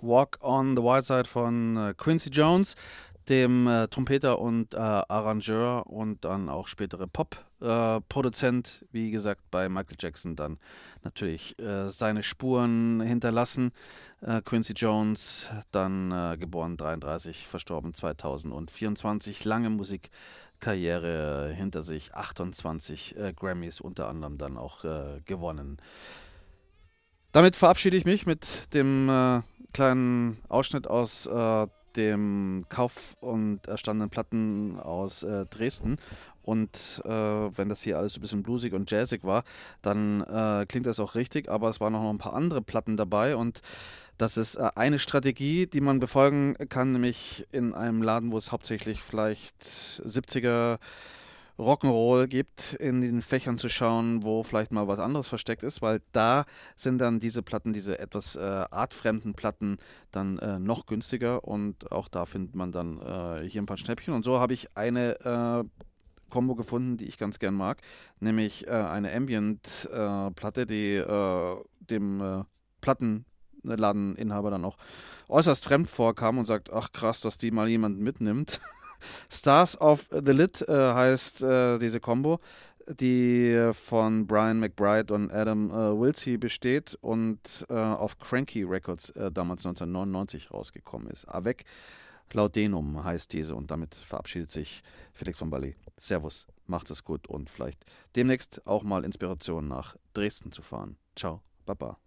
Walk on the Wild Side von Quincy Jones, dem Trompeter und Arrangeur und dann auch spätere Pop-Produzent, wie gesagt, bei Michael Jackson dann natürlich seine Spuren hinterlassen. Quincy Jones, dann geboren 33, verstorben 2024, lange Musikkarriere hinter sich, 28 Grammys unter anderem dann auch gewonnen. Damit verabschiede ich mich mit dem kleinen Ausschnitt aus dem Kauf und erstandenen Platten aus Dresden. Und wenn das hier alles so ein bisschen bluesig und jazzig war, dann klingt das auch richtig, aber es waren auch noch ein paar andere Platten dabei und das ist eine Strategie, die man befolgen kann, nämlich in einem Laden, wo es hauptsächlich vielleicht 70er Rock'n'Roll gibt, in den Fächern zu schauen, wo vielleicht mal was anderes versteckt ist, weil da sind dann diese Platten, diese etwas artfremden Platten dann noch günstiger und auch da findet man dann hier ein paar Schnäppchen und so habe ich eine Combo gefunden, die ich ganz gern mag, nämlich eine Ambient-Platte, die dem Plattenladeninhaber dann auch äußerst fremd vorkam und sagt, ach krass, dass die mal jemand mitnimmt. Stars of the Lid heißt diese Combo, die von Brian McBride und Adam Wilsey besteht und auf Cranky Records damals 1999 rausgekommen ist. Avec Laudanum heißt diese und damit verabschiedet sich Felix von Ballet. Servus, macht es gut und vielleicht demnächst auch mal Inspiration nach Dresden zu fahren. Ciao, Baba.